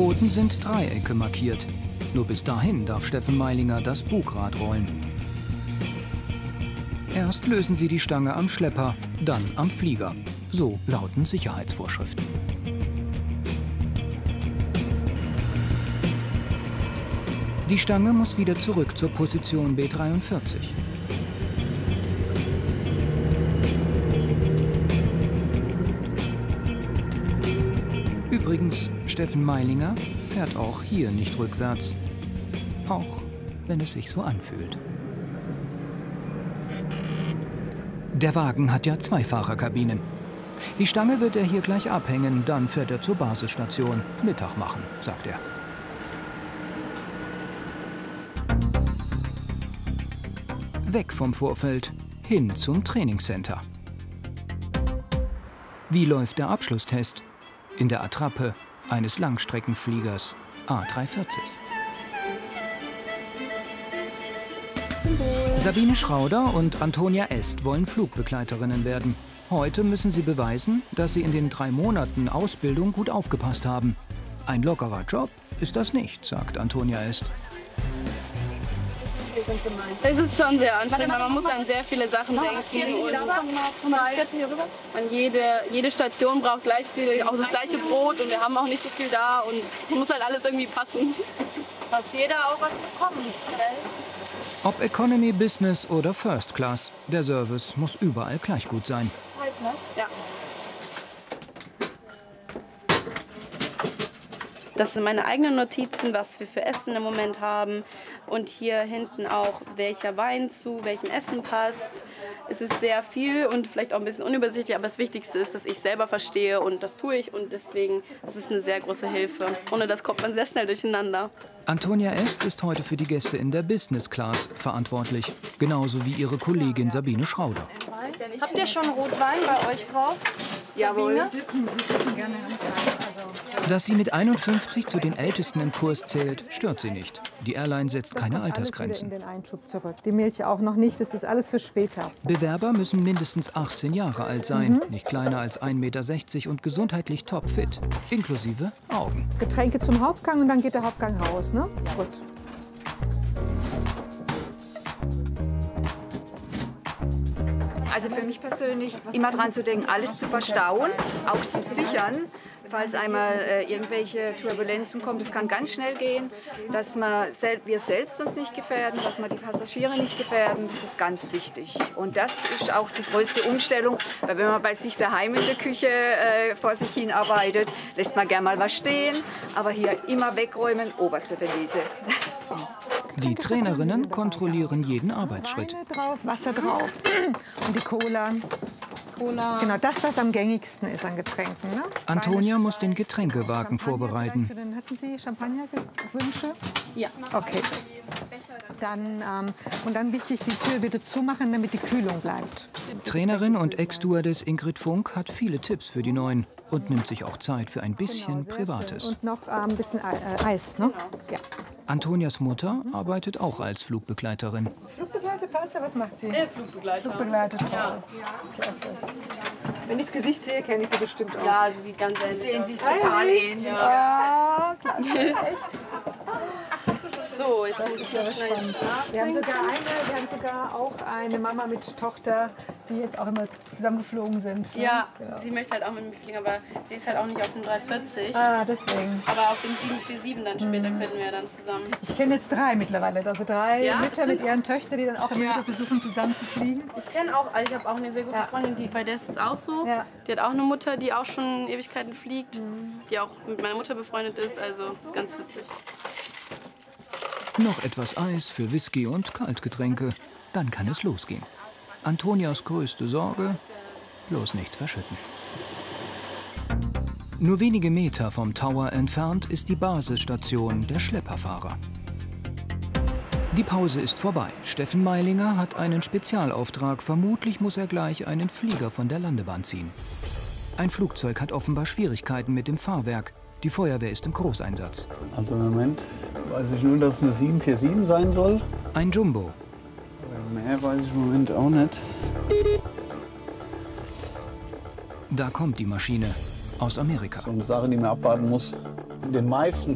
Booten sind Dreiecke markiert. Nur bis dahin darf Steffen Meilinger das Bugrad rollen. Erst lösen sie die Stange am Schlepper, dann am Flieger. So lauten Sicherheitsvorschriften. Die Stange muss wieder zurück zur Position B43. Übrigens, Steffen Meilinger fährt auch hier nicht rückwärts. Auch wenn es sich so anfühlt. Der Wagen hat ja 2 Fahrerkabinen. Die Stange wird er hier gleich abhängen, dann fährt er zur Basisstation. Mittag machen, sagt er. Weg vom Vorfeld, hin zum Trainingscenter. Wie läuft der Abschlusstest? In der Attrappe eines Langstreckenfliegers A340. Sabine Schrauder und Antonia Est wollen Flugbegleiterinnen werden. Heute müssen sie beweisen, dass sie in den 3 Monaten Ausbildung gut aufgepasst haben. Ein lockerer Job ist das nicht, sagt Antonia Est. Es ist schon sehr anstrengend, weil man muss an sehr viele Sachen denken und jede Station braucht gleich viel, auch das gleiche Brot und wir haben auch nicht so viel da und es muss halt alles irgendwie passen. Dass jeder auch was bekommt. Ob Economy, Business oder First Class, der Service muss überall gleich gut sein. Ja. Das sind meine eigenen Notizen, was wir für Essen im Moment haben. Und hier hinten auch, welcher Wein zu welchem Essen passt. Es ist sehr viel und vielleicht auch ein bisschen unübersichtlich, aber das Wichtigste ist, dass ich selber verstehe und das tue ich. Und deswegen ist es eine sehr große Hilfe. Ohne das kommt man sehr schnell durcheinander. Antonia Est ist heute für die Gäste in der Business Class verantwortlich. Genauso wie ihre Kollegin Sabine Schrauder. Habt ihr schon Rotwein bei euch drauf? Jawohl. Dass sie mit 51 zu den Ältesten im Kurs zählt, stört sie nicht. Die Airline setzt keine Altersgrenzen. Den Einschub zurück. Die Milch auch noch nicht, das ist alles für später. Bewerber müssen mindestens 18 Jahre alt sein, nicht kleiner als 1,60 Meter und gesundheitlich topfit, inklusive Augen. Getränke zum Hauptgang und dann geht der Hauptgang raus, ne? Gut. Also für mich persönlich immer dran zu denken, alles zu verstauen, auch zu sichern, falls einmal irgendwelche Turbulenzen kommen. Das kann ganz schnell gehen, dass wir selbst uns nicht gefährden, dass wir die Passagiere nicht gefährden. Das ist ganz wichtig. Und das ist auch die größte Umstellung, weil wenn man bei sich daheim in der Küche vor sich hin arbeitet, lässt man gerne mal was stehen, aber hier immer wegräumen, oberste Devise. Die Trainerinnen kontrollieren jeden Arbeitsschritt. Weine drauf, Wasser drauf und die Cola. Genau, das, was am gängigsten ist an Getränken. Ne? Antonia muss den Getränkewagen vorbereiten. Hatten Sie Champagnerwünsche? Ja. Okay. Und dann wichtig, die Tür wieder zumachen, damit die Kühlung bleibt. Trainerin und Ex-Stewardess Ingrid Funk hat viele Tipps für die Neuen und nimmt sich auch Zeit für ein bisschen Privates. Und noch ein bisschen Eis, ne? Ja. Antonias Mutter arbeitet auch als Flugbegleiterin. Flugbegleiter, Pastor, was macht sie? Flugbegleiter. Flugbegleiter, toll. Ja. Klasse. Wenn ich das Gesicht sehe, kenne ich sie bestimmt auch. Ja, sie sieht ganz ähnlich aus. Sehen Sie total ähnlich. Ja, klasse. Echt? So, jetzt muss ich noch schnell. Wir haben sogar auch eine Mama mit Tochter, die jetzt auch immer zusammengeflogen sind. Ne? Ja, genau. sie möchte halt auch mit mir fliegen, aber sie ist halt auch nicht auf dem 340. Ah, deswegen. Aber auf dem 747 dann später könnten wir dann zusammen. Ich kenne jetzt 3 mittlerweile, also 3 Ja? Mütter mit ihren Töchtern, die dann auch immer wieder versuchen, zusammen zu fliegen. Ich kenne auch, also ich habe auch eine sehr gute Freundin, bei der ist es auch so. Ja. Die hat auch eine Mutter, die auch schon Ewigkeiten fliegt, die auch mit meiner Mutter befreundet ist, also das ist ganz witzig. Noch etwas Eis für Whisky und Kaltgetränke, dann kann es losgehen. Antonias größte Sorge, bloß nichts verschütten. Nur wenige Meter vom Tower entfernt ist die Basisstation der Schlepperfahrer. Die Pause ist vorbei. Steffen Meilinger hat einen Spezialauftrag. Vermutlich muss er gleich einen Flieger von der Landebahn ziehen. Ein Flugzeug hat offenbar Schwierigkeiten mit dem Fahrwerk. Die Feuerwehr ist im Großeinsatz. Also im Moment weiß ich nur, dass es eine 747 sein soll. Ein Jumbo. Mehr weiß ich im Moment auch nicht. Da kommt die Maschine aus Amerika. So eine Sache, die man abwarten muss. In den meisten